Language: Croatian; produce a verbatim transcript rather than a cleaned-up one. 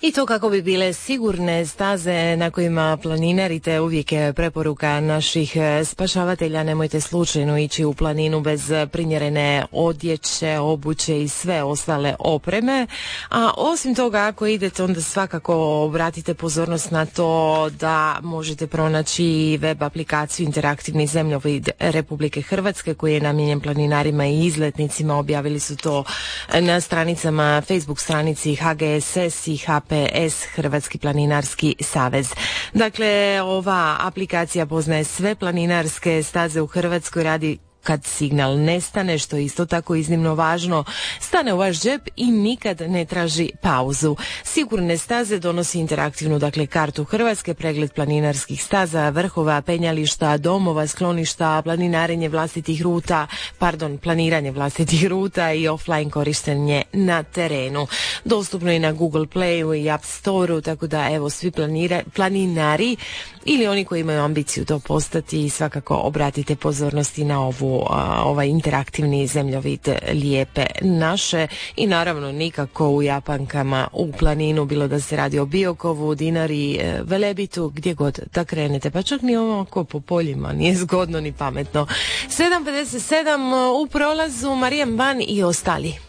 I to kako bi bile sigurne staze na kojima planinarite, uvijek je preporuka naših spašavatelja, nemojte slučajno ići u planinu bez primjerene odjeće, obuće i sve ostale opreme. A osim toga, ako idete, onda svakako obratite pozornost na to da možete pronaći web aplikaciju Interaktivni zemljovid Republike Hrvatske koji je namijenjen planinarima i izletnicima. Objavili su to na stranicama, Facebook stranici H G S S i H P S, Hrvatski planinarski savez. Dakle, ova aplikacija poznaje sve planinarske staze u Hrvatskoj, radi kad signal nestane, što je isto tako iznimno važno, stane u vaš džep i nikad ne traži pauzu. Sigurne staze donosi interaktivnu, dakle, kartu Hrvatske, pregled planinarskih staza, vrhova, penjališta, domova, skloništa, planinarenje vlastitih ruta, pardon, planiranje vlastitih ruta i offline korištenje na terenu. Dostupno je na Google Playu i App Storeu, tako da evo svi planira, planinari ili oni koji imaju ambiciju to postati, svakako obratite pozornosti na ovu ovaj interaktivni zemljovid lijepe naše i naravno nikako u Japankama u planinu, bilo da se radi o Biokovu, Dinari, Velebitu, gdje god da krenete, pa čak ni ovako po poljima nije zgodno ni pametno. sedam pedeset sedam u prolazu, Marijan Ban i ostali.